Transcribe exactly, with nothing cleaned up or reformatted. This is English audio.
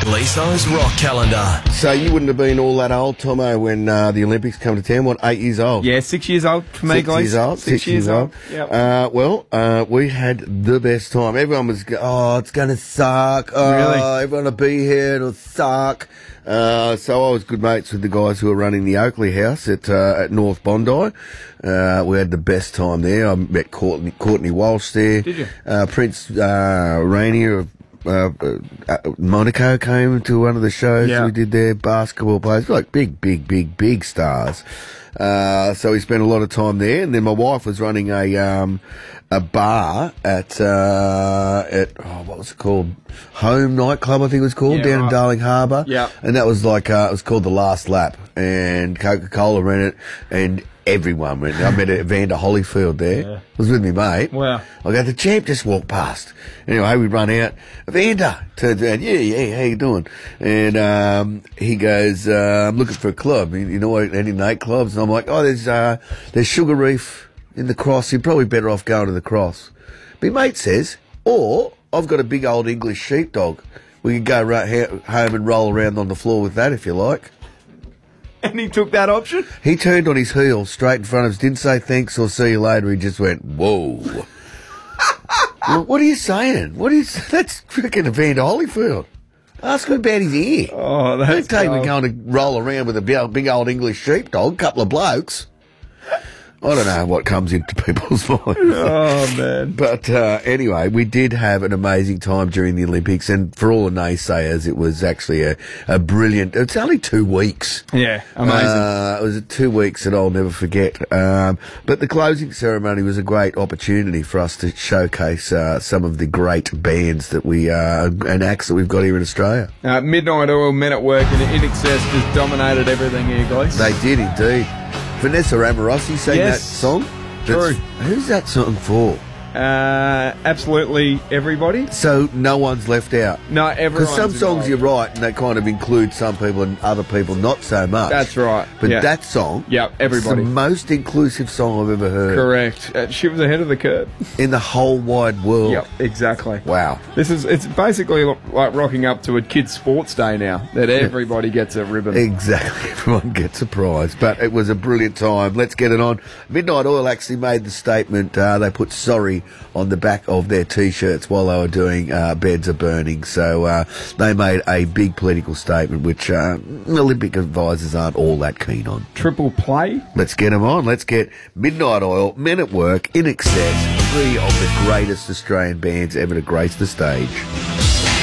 Liso's Rock Calendar. So you wouldn't have been all that old, Tomo, when uh, the Olympics come to town. What, eight years old? Yeah, six years old for me, six guys. Years old, six, six years, years old. old. Yep. Uh, well, uh, we had the best time. Everyone was, go- oh, it's going to suck. Oh, Really? everyone will be here. It'll suck. Uh, so I was good mates with the guys who were running the Oakley House at uh, at North Bondi. Uh, we had the best time there. I met Courtney, Courtney Walsh there. Did you? Uh, Prince uh, Rainier of uh, uh, Monaco came to one of the shows Yeah. we did there. Basketball players, like big, big, big, big stars. Uh, so we spent a lot of time there. And then my wife was running a um, a bar at uh, at oh, what was it called? Home Nightclub, I think it was called, Yeah, down in right. Darling Harbour. Yeah. And that was like uh, it was called The Last Lap, and Coca-Cola ran it, and everyone went. I met Evander Holyfield there. Yeah. Was with me, mate. Wow. I go, the champ just walked past. Anyway, we run out. Evander turns around, yeah, yeah, how you doing? And um, he goes, uh, I'm looking for a club. You you know what, any nightclubs? And I'm like, oh, there's uh, there's Sugar Reef in the Cross. You're probably better off going to the Cross. My mate says, or I've got a big old English sheepdog. We can go right ha- home and roll around on the floor with that if you like. And he took that option? He turned on his heel straight in front of us, didn't say thanks or see you later. He just went, whoa. Well, what are you saying? What is that's freaking Evander Holyfield. Ask him about his ear. Oh, Don't that's take me cold. going to roll around with a big, big old English sheepdog, couple of blokes. I don't know what comes into people's minds. Oh, man. But uh, anyway, we did have an amazing time during the Olympics, and for all the naysayers, it was actually a, a brilliant. It's only two weeks. Yeah, amazing. Uh, it was two weeks that I'll never forget. Um, but the closing ceremony was a great opportunity for us to showcase uh, some of the great bands that we uh, and acts that we've got here in Australia. Uh, Midnight Oil, Men at Work, and In Excess just dominated everything here, guys. They did indeed. Vanessa Amorosi sang Yes. that song. True. That's- Who's that song for? Uh, absolutely everybody. So no one's left out. No, everyone. Because some songs you're right, and they kind of include some people and other people not so much. That's right. But yeah. that song, Yeah, everybody. it's the most inclusive song I've ever heard Correct. Uh, she was ahead of the curve. in the whole wide world. Yep, exactly. Wow. This is, it's basically lo- like rocking up to a kid's sports day now, that everybody gets a ribbon. Exactly. Everyone gets a prize. But it was a brilliant time. Let's get it on. Midnight Oil actually made the statement. Uh, they put sorry on the back of their T-shirts while they were doing uh, Beds Are Burning. So uh, they made a big political statement, which uh, Olympic advisors aren't all that keen on. Triple play. Let's get them on. Let's get Midnight Oil, Men at Work, In Excess, three of the greatest Australian bands ever to grace the stage.